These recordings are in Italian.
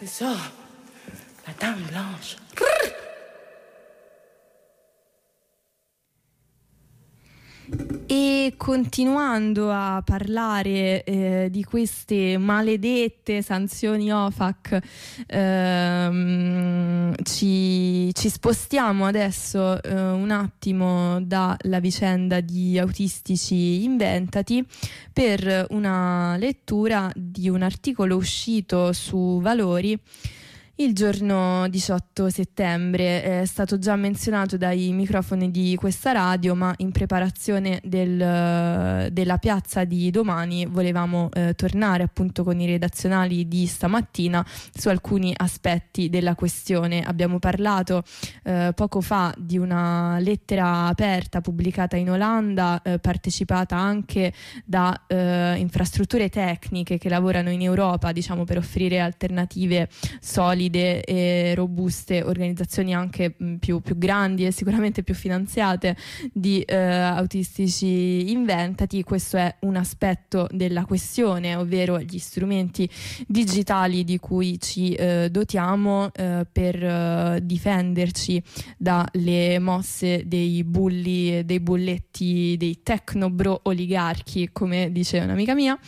C'est ça, la dame blanche. E continuando a parlare di queste maledette sanzioni OFAC, ci spostiamo adesso un attimo dalla vicenda di Autistici Inventati per una lettura di un articolo uscito su Valori il giorno 18 settembre. È stato già menzionato dai microfoni di questa radio, ma in preparazione della piazza di domani volevamo tornare appunto con i redazionali di stamattina su alcuni aspetti della questione. Abbiamo parlato poco fa di una lettera aperta pubblicata in Olanda, partecipata anche da infrastrutture tecniche che lavorano in Europa, diciamo, per offrire alternative solide e robuste, organizzazioni anche più grandi e sicuramente più finanziate di Autistici Inventati. Questo è un aspetto della questione, ovvero gli strumenti digitali di cui ci dotiamo per difenderci dalle mosse dei bulli, dei bulletti, dei tecnobro oligarchi, come dice un'amica mia,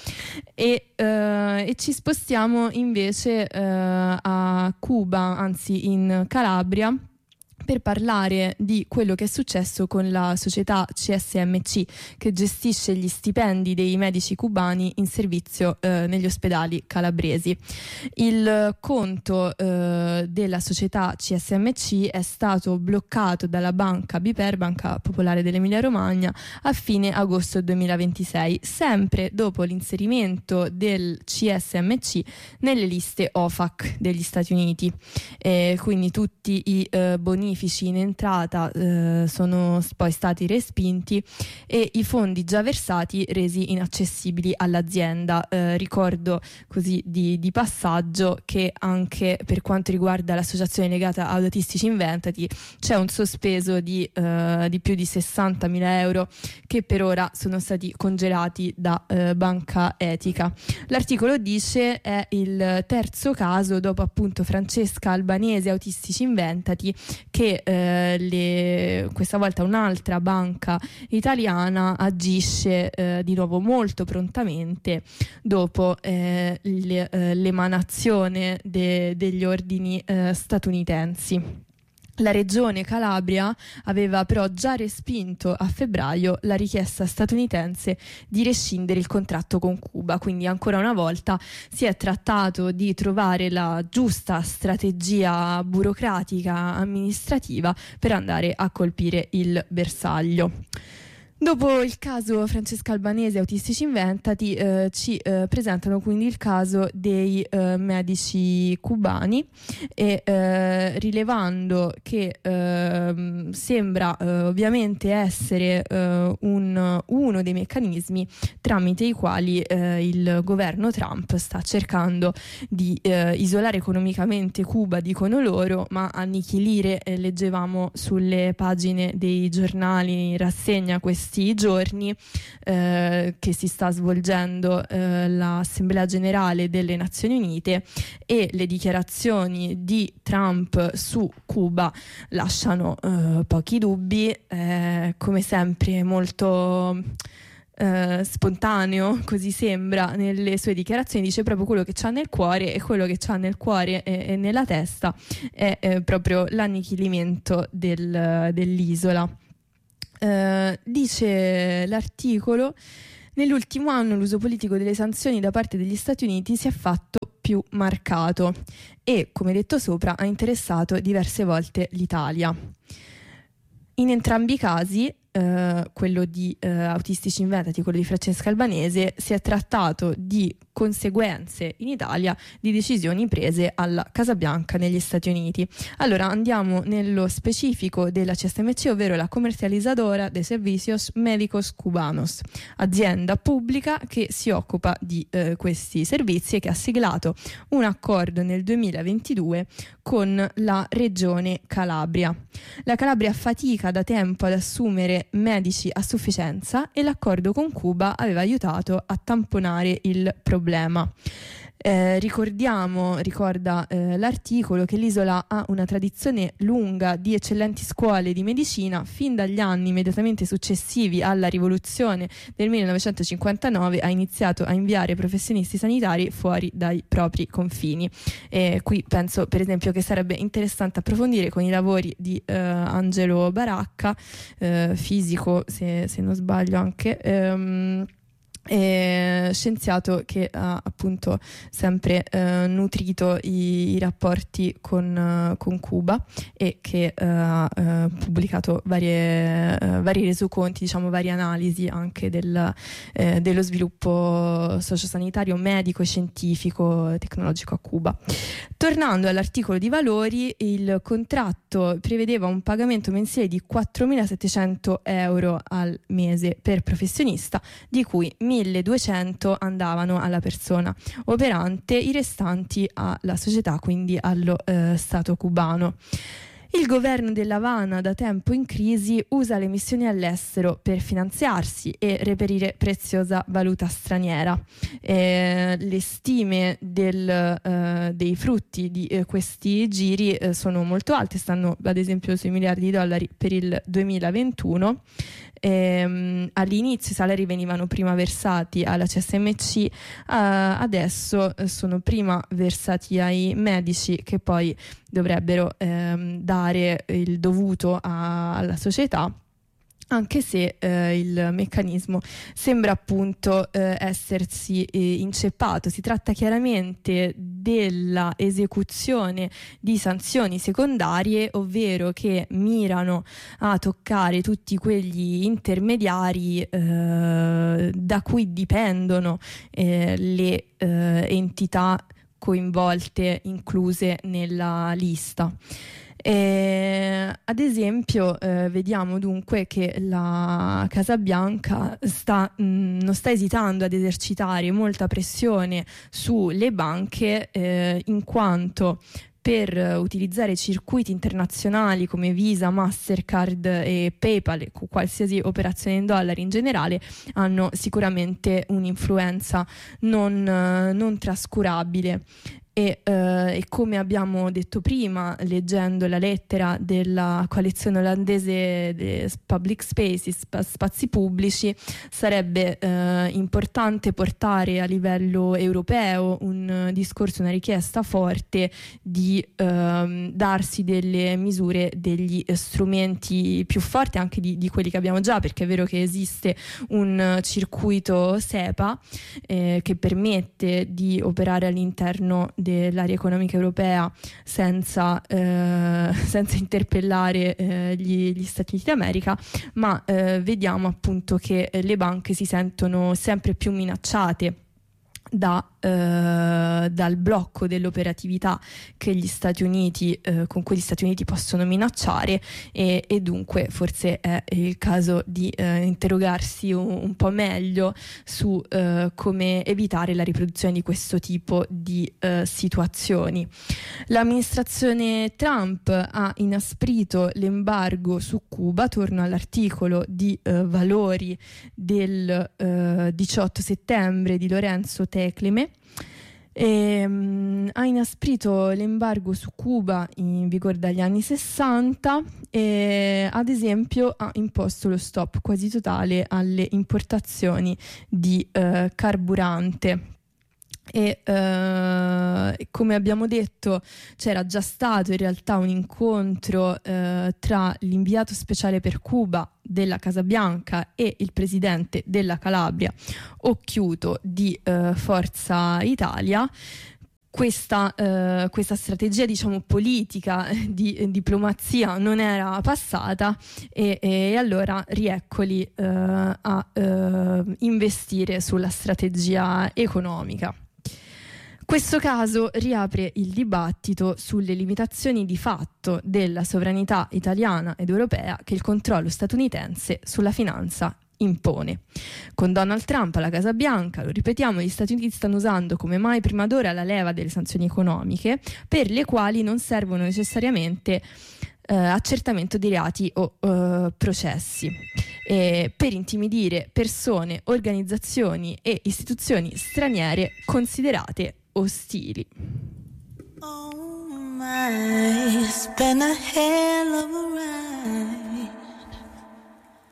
e ci spostiamo invece a Cuba, anzi in Calabria, per parlare di quello che è successo con la società CSMC, che gestisce gli stipendi dei medici cubani in servizio negli ospedali calabresi. Il conto della società CSMC è stato bloccato dalla banca BPER, Banca Popolare dell'Emilia Romagna, a fine agosto 2026, sempre dopo l'inserimento del CSMC nelle liste OFAC degli Stati Uniti. Quindi tutti i bonifici in entrata sono poi stati respinti e i fondi già versati resi inaccessibili all'azienda. Ricordo così di passaggio che anche per quanto riguarda l'associazione legata ad Autistici Inventati c'è un sospeso di più di 60.000 euro che per ora sono stati congelati da Banca Etica. L'articolo dice è il terzo caso dopo appunto Francesca Albanese Autistici Inventati che questa volta un'altra banca italiana agisce di nuovo molto prontamente dopo l'emanazione degli ordini statunitensi. La regione Calabria aveva però già respinto a febbraio la richiesta statunitense di rescindere il contratto con Cuba, quindi ancora una volta si è trattato di trovare la giusta strategia burocratica amministrativa per andare a colpire il bersaglio. Dopo il caso Francesca Albanese Autistici Inventati ci presentano quindi il caso dei medici cubani e rilevando che sembra ovviamente essere uno dei meccanismi tramite i quali il governo Trump sta cercando di isolare economicamente Cuba, dicono loro, ma annichilire, leggevamo sulle pagine dei giornali in rassegna questi giorni che si sta svolgendo l'Assemblea Generale delle Nazioni Unite, e le dichiarazioni di Trump su Cuba lasciano pochi dubbi, come sempre molto spontaneo, così sembra nelle sue dichiarazioni. Dice proprio quello che c'ha nel cuore, e quello che c'ha nel cuore e nella testa è proprio l'annichilimento dell'isola. Dice l'articolo: nell'ultimo anno l'uso politico delle sanzioni da parte degli Stati Uniti si è fatto più marcato e, come detto sopra, ha interessato diverse volte l'Italia. In entrambi i casi, quello di Autistici Inventati, quello di Francesca Albanese, si è trattato di conseguenze in Italia di decisioni prese alla Casa Bianca negli Stati Uniti. Allora andiamo nello specifico della CSMC, ovvero la Comercializadora de Servicios Médicos Cubanos, azienda pubblica che si occupa di questi servizi e che ha siglato un accordo nel 2022 con la regione Calabria. La Calabria fatica da tempo ad assumere medici a sufficienza e l'accordo con Cuba aveva aiutato a tamponare il problema. Ricorda l'articolo che l'isola ha una tradizione lunga di eccellenti scuole di medicina. Fin dagli anni immediatamente successivi alla rivoluzione del 1959 ha iniziato a inviare professionisti sanitari fuori dai propri confini. Qui penso per esempio che sarebbe interessante approfondire con i lavori di Angelo Baracca, fisico se non sbaglio anche, scienziato che ha appunto sempre nutrito i rapporti con Cuba e che ha pubblicato vari resoconti, diciamo varie analisi anche dello sviluppo sociosanitario, medico, scientifico, tecnologico a Cuba. Tornando all'articolo di valori, il contratto prevedeva un pagamento mensile di 4.700 euro al mese per professionista, di cui 1.200 andavano alla persona operante, i restanti alla società, quindi allo Stato cubano. Il governo dell'Havana, da tempo in crisi, usa le missioni all'estero per finanziarsi e reperire preziosa valuta straniera. Le stime dei frutti di questi giri sono molto alte, stanno ad esempio sui miliardi di dollari per il 2021. All'inizio i salari venivano prima versati alla CSMC, adesso sono prima versati ai medici, che poi dovrebbero dare il dovuto alla società, anche se il meccanismo sembra appunto essersi inceppato. Si tratta chiaramente della esecuzione di sanzioni secondarie, ovvero che mirano a toccare tutti quegli intermediari da cui dipendono le entità coinvolte, incluse nella lista. Ad esempio vediamo dunque che la Casa Bianca non sta esitando ad esercitare molta pressione sulle banche, in quanto per utilizzare circuiti internazionali come Visa, Mastercard e PayPal, qualsiasi operazione in dollari in generale, hanno sicuramente un'influenza non trascurabile. E come abbiamo detto prima, leggendo la lettera della coalizione olandese Public Spaces, spazi pubblici, sarebbe importante portare a livello europeo un discorso, una richiesta forte di darsi delle misure, degli strumenti più forti anche di quelli che abbiamo già, perché è vero che esiste un circuito SEPA che permette di operare all'interno dell'area economica europea senza interpellare gli Stati Uniti d'America, ma vediamo appunto che le banche si sentono sempre più minacciate dal blocco dell'operatività che gli Stati Uniti con cui gli Stati Uniti possono minacciare, e dunque forse è il caso di interrogarsi un po' meglio su come evitare la riproduzione di questo tipo di situazioni. L'amministrazione Trump ha inasprito l'embargo su Cuba. Torno all'articolo di valori del 18 settembre di Lorenzo Tecleme. Ha inasprito l'embargo su Cuba in vigore dagli anni 60 e ad esempio ha imposto lo stop quasi totale alle importazioni di carburante. E come abbiamo detto, c'era già stato in realtà un incontro tra l'inviato speciale per Cuba della Casa Bianca e il presidente della Calabria Occhiuto di Forza Italia. Questa strategia, diciamo, politica di diplomazia non era passata e allora rieccoli a investire sulla strategia economica. Questo caso riapre il dibattito sulle limitazioni di fatto della sovranità italiana ed europea che il controllo statunitense sulla finanza impone. Con Donald Trump alla Casa Bianca, lo ripetiamo, gli Stati Uniti stanno usando come mai prima d'ora la leva delle sanzioni economiche, per le quali non servono necessariamente accertamento di reati o processi, per intimidire persone, organizzazioni e istituzioni straniere considerate ostili. Oh my, it's been a hell of a ride.